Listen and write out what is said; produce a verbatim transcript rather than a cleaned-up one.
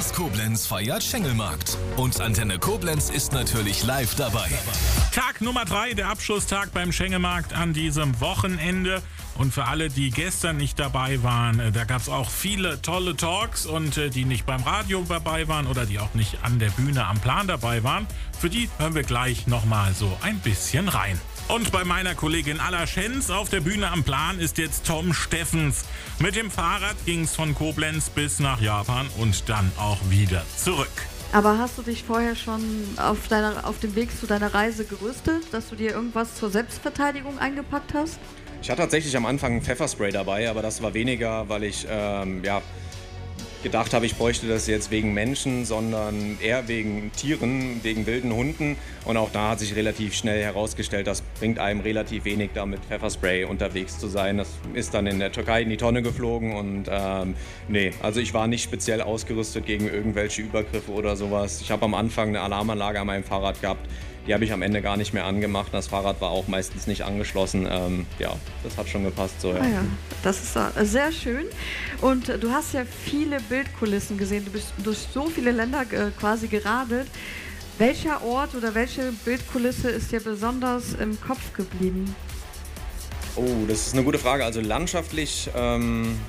Ganz Koblenz feiert Schengelmarkt. Und Antenne Koblenz ist natürlich live dabei. Tag Nummer drei, der Abschlusstag beim Schengelmarkt an diesem Wochenende. Und für alle, die gestern nicht dabei waren, da gab es auch viele tolle Talks und die nicht beim Radio dabei waren oder die auch nicht an der Bühne am Plan dabei waren, für die hören wir gleich nochmal so ein bisschen rein. Und bei meiner Kollegin Alla Schenz auf der Bühne am Plan ist jetzt Tom Steffens. Mit dem Fahrrad ging es von Koblenz bis nach Japan und dann auch wieder zurück. Aber hast du dich vorher schon auf, deiner, auf dem Weg zu deiner Reise gerüstet, dass du dir irgendwas zur Selbstverteidigung eingepackt hast? Ich hatte tatsächlich am Anfang ein Pfefferspray dabei, aber das war weniger, weil ich ähm, ja, gedacht habe, ich bräuchte das jetzt wegen Menschen, sondern eher wegen Tieren, wegen wilden Hunden. Und auch da hat sich relativ schnell herausgestellt, das bringt einem relativ wenig, da mit Pfefferspray unterwegs zu sein. Das ist dann in der Türkei in die Tonne geflogen und ähm, nee, also ich war nicht speziell ausgerüstet gegen irgendwelche Übergriffe oder sowas. Ich habe am Anfang eine Alarmanlage an meinem Fahrrad gehabt. Die habe ich am Ende gar nicht mehr angemacht. Das Fahrrad war auch meistens nicht angeschlossen. Ähm, ja, das hat schon gepasst. So, ja. Ah ja, das ist äh, sehr schön. Und äh, du hast ja viele Bildkulissen gesehen. Du bist durch so viele Länder äh, quasi geradelt. Welcher Ort oder welche Bildkulisse ist dir besonders im Kopf geblieben? Oh, das ist eine gute Frage. Also landschaftlich ähm,